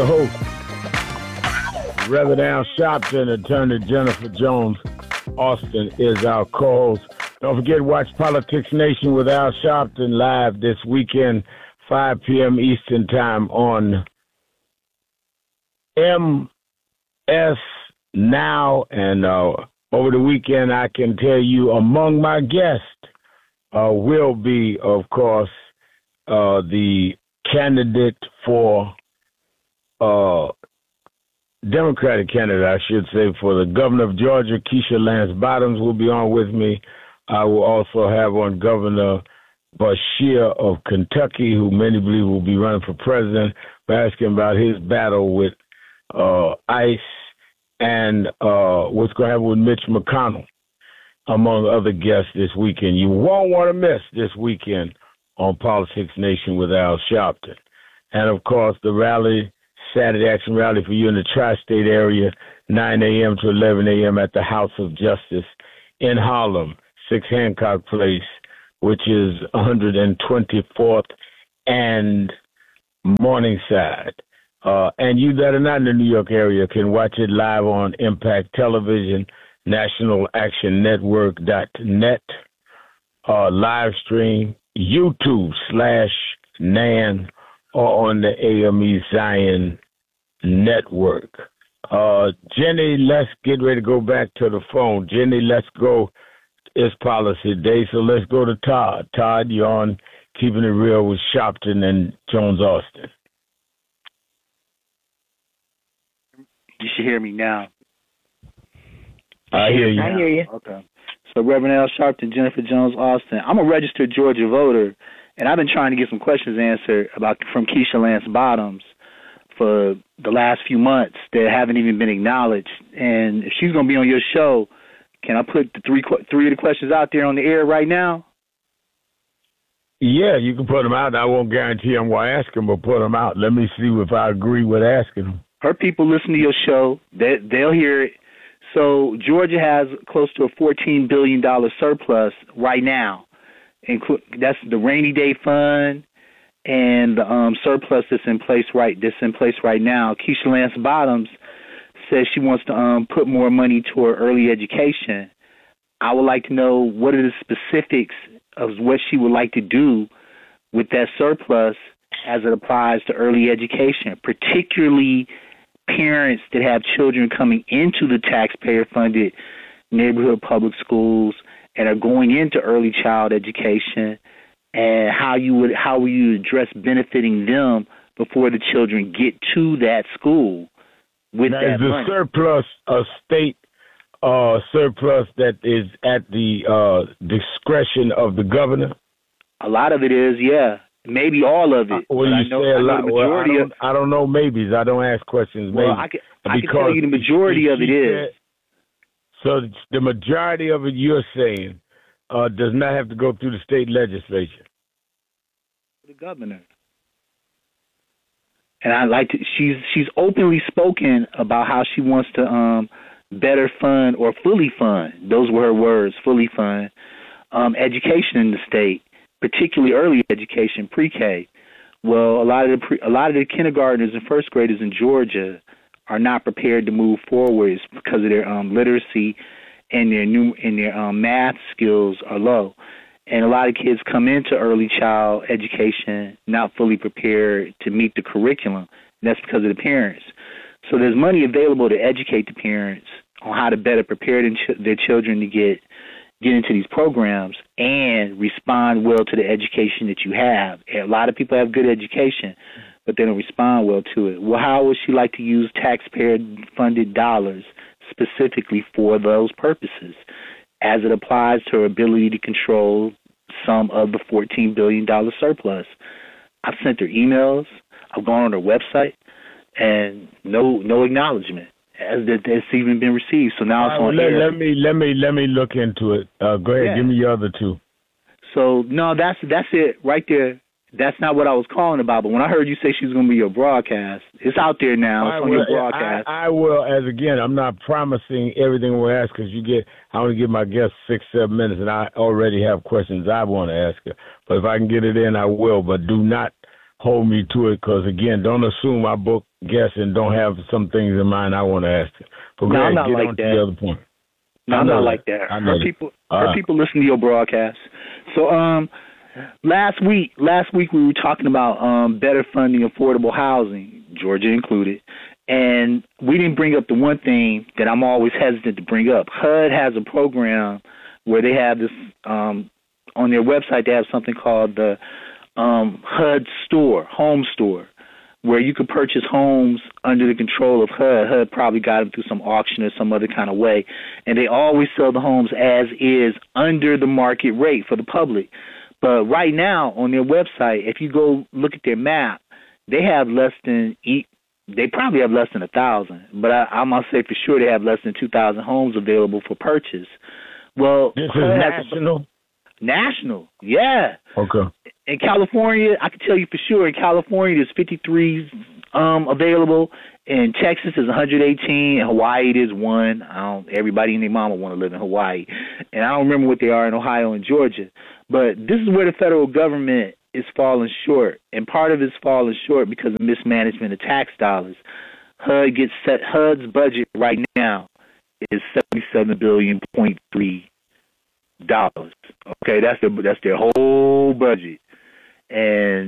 your host, Reverend Al Sharpton. Attorney Jennifer Jones Austin is our co-host. Don't forget to watch Politics Nation with Al Sharpton live this weekend, 5 p.m. Eastern Time on MS Now. And over the weekend, I can tell you among my guests will be, of course, the candidate for Democratic candidate, I should say, for the governor of Georgia, Keisha Lance Bottoms, will be on with me. I will also have on Governor Beshear of Kentucky, who many believe will be running for president. We're asking about his battle with ICE and what's going to happen with Mitch McConnell, among other guests this weekend. You won't want to miss this weekend on Politics Nation with Al Sharpton. And, of course, the rally, Saturday Action Rally for you in the tri-state area, 9 a.m. to 11 a.m. at the House of Justice in Harlem, 6 Hancock Place, which is 124th and Morningside. And you that are not in the New York area can watch it live on Impact Television, National Action Network.net, live stream, YouTube/NAN, or on the AME Zion Network. Jenny, let's get ready to go back to the phone. Jenny, let's go. It's policy day, so let's go to Todd. Todd, you're on Keeping It Real with Sharpton and Jones Austin. You should hear me now. I hear you. I hear you. Okay. So Reverend Al Sharpton, Jennifer Jones Austin. I'm a registered Georgia voter, and I've been trying to get some questions answered from Keisha Lance Bottoms for the last few months that haven't even been acknowledged. And if she's going to be on your show, can I put the three of the questions out there on the air right now? Yeah, you can put them out. I won't guarantee I'm going to ask them, but put them out. Let me see if I agree with asking them. Her people listen to your show. They'll hear it. So Georgia has close to a $14 billion surplus right now. That's the rainy day fund and the surplus that's in place right now. Keisha Lance Bottoms says she wants to put more money toward early education. I would like to know what are the specifics of what she would like to do with that surplus as it applies to early education, particularly parents that have children coming into the taxpayer-funded neighborhood public schools and are going into early child education, and how will you address benefiting them before the children get to that school with now, that is the money. surplus a state surplus that is at the discretion of the governor? A lot of it is, yeah. Maybe all of it. Well, you say a lot. I don't know maybes. I don't ask questions. Well, I can tell you the majority of it is. So the majority of it, you're saying, does not have to go through the state legislature. The governor. And I like to. She's openly spoken about how she wants to better fund or fully fund. Those were her words. Fully fund education in the state, particularly early education, pre-K. Well, a lot of the kindergartners and first graders in Georgia are not prepared to move forward because of their literacy and their math skills are low. And a lot of kids come into early child education not fully prepared to meet the curriculum. And that's because of the parents. So there's money available to educate the parents on how to better prepare their children to get into these programs and respond well to the education that you have. A lot of people have good education, but they don't respond well to it. Well, how would she like to use taxpayer-funded dollars specifically for those purposes as it applies to her ability to control some of the $14 billion surplus? I've sent her emails. I've gone on her website, and no acknowledgement as that it's even been received. So now it's on air. Let me look into it. Go ahead, Yeah. Give me your other two. So no, that's it right there. That's not what I was calling about. But when I heard you say she was going to be your broadcast, it's out there now. It's on your broadcast. I will, as again, I'm not promising everything we'll ask because I want to give my guests 6-7 minutes, and I already have questions I want to ask her. But if I can get it in, I will. But do not hold me to it, because, again, don't assume I book guests and don't have some things in mind I want to ask you. But no, I'm not get like on that. To the other point. No, I'm not like that. Her people listen to your broadcast. So last week we were talking about better funding affordable housing, Georgia included, and we didn't bring up the one thing that I'm always hesitant to bring up. HUD has a program where they have this on their website. They have something called the HUD store, home store, where you could purchase homes under the control of HUD. HUD probably got them through some auction or some other kind of way, and they always sell the homes as is under the market rate for the public. But right now on their website, if you go look at their map, they have they probably have less than 1,000, but I must say for sure they have less than 2,000 homes available for purchase. Well, this is national? National, yeah. Okay. In California, I can tell you for sure, in California, there's 53 available. In Texas, there's 118. In Hawaii, there's 1. Everybody and their mama want to live in Hawaii. And I don't remember what they are in Ohio and Georgia. But this is where the federal government is falling short. And part of it's falling short because of mismanagement of tax dollars. HUD's budget right now is $77.3 billion. Okay, that's their whole budget. And